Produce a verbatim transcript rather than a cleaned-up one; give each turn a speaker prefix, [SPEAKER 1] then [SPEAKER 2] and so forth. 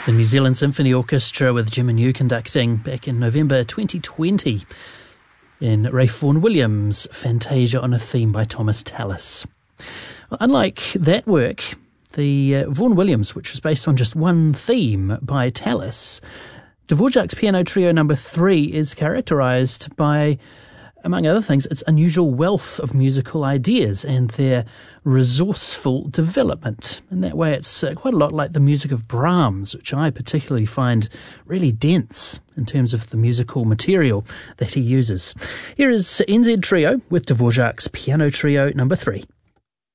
[SPEAKER 1] The New Zealand Symphony Orchestra with Jim and you conducting back in November twenty twenty in Ralph Vaughan Williams' Fantasia on a Theme by Thomas Tallis. Well, unlike that work, the uh, Vaughan Williams, which was based on just one theme by Tallis, Dvorak's Piano Trio number three is characterised by, among other things, its unusual wealth of musical ideas and their resourceful development. In that way, it's uh, quite a lot like the music of Brahms, which I particularly find really dense in terms of the musical material that he uses. Here is N Z Trio with Dvorak's Piano Trio number three.